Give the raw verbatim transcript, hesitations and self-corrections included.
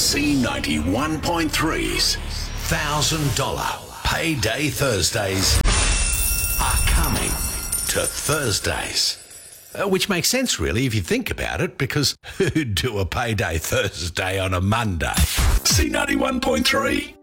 C ninety-one point three's one thousand dollars Payday Thursdays are coming to Thursdays. Uh, which makes sense, really, if you think about it, because who'd do a Payday Thursday on a Monday? C ninety-one point three.